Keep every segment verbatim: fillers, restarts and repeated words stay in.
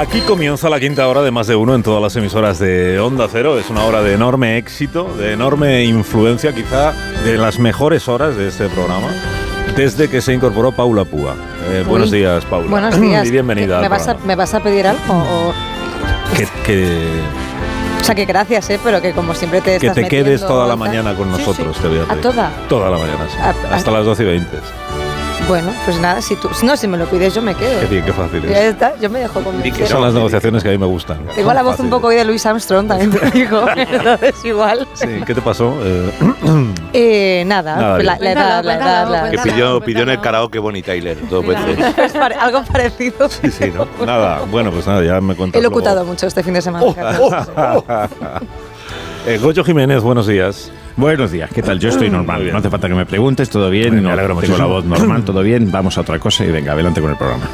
Aquí comienza la quinta hora de Más de Uno en todas las emisoras de Onda Cero. Es una hora de enorme éxito, de enorme influencia, quizá de las mejores horas de este programa, desde que se incorporó Paula Púa. Eh, buenos días, Paula. Buenos días. Y bienvenida. ¿Me vas, a, ¿Me vas a pedir algo? O... Que, que, o sea, que gracias, ¿eh? Pero que como siempre te que estás te metiendo, quedes toda la tal. mañana con nosotros, sí, sí. te voy a ¿A pedir. toda? Toda la mañana, sí. A, Hasta a, las doce y veinte. Bueno, pues nada, si tú, no, si me lo pides yo me quedo. Qué bien, qué fácil Ya es. está, yo me dejo convencer. Son las negociaciones que a mí me gustan. Tengo la voz un poco hoy de Louis Armstrong, también te digo, entonces igual. Sí, ¿qué te pasó? Eh, eh, nada, Nada la, la edad, la edad, la Que edad. pidió, pidió en el karaoke Bonnie Tyler dos veces. Es pare- algo parecido. sí, sí, ¿no? Nada, bueno, pues nada, ya me cuentas He locutado luego. mucho este fin de semana. Oh, oh, oh. eh, Goyo Jiménez, buenos días. Buenos días, ¿qué tal? Yo estoy normal, no hace falta que me preguntes, todo bien, Bueno, me no, alegro tengo muchísimo. la voz normal, todo bien, vamos a otra cosa y venga, adelante con el programa.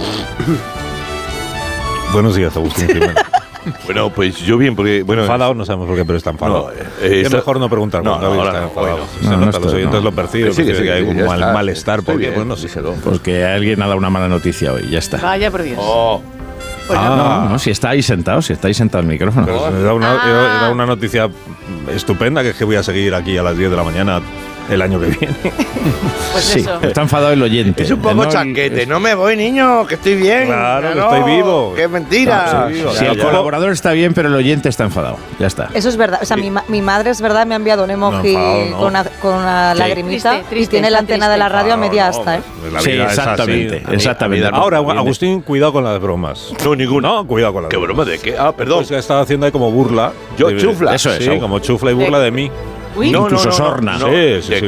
Buenos días, Agustín Jiménez. Bueno, pues yo bien, porque... bueno Enfadado no sabemos por qué, pero está enfadado. No, eh, es está- mejor no preguntar No, cuando no, alguien ahora está no, enfadado. bueno. Se No, no nota, los estoy, oyentes no. lo perciben, Sí, que perciben sí, que hay que un ya mal, está. malestar, Estoy porque, bien, pues no sé. díselo. Porque alguien ha dado una mala noticia hoy, ya está. Vaya por Dios. Oh, Pues Ah. no. No, no, si estáis sentados, si estáis sentados al micrófono. Pero era una, era, era una noticia estupenda, que es que voy a seguir aquí a las diez de la mañana el año que viene. Pues Sí, eso. está enfadado el oyente. es un poco No el- chanquete. No me voy, niño, que estoy bien. Claro, que no, estoy vivo. Que es mentira. Estoy vivo. Si Ya, el ya. colaborador está bien, pero el oyente está enfadado, ya está. Eso es verdad. O sea, mi, ma- mi madre es verdad, me ha enviado un emoji No, enfadado, no. con una, con una Sí. lagrimita Triste, triste, y tiene la está antena de la triste. radio a media No, asta, ¿eh? pues la Sí, vida es así. exactamente, A mí- exactamente. a mí da- Ahora, Viene. Agustín, cuidado con las bromas. No, ninguna. No, cuidado con las ¿Qué bromas. broma de qué? Ah, perdón. Pues que estaba haciendo ahí como burla. Yo, De- chufla. Eso es, Sí, algo. como chufla y burla de mí. Uy, No, Incluso no, no, sorna. no. Sí, sí, ¿De sí,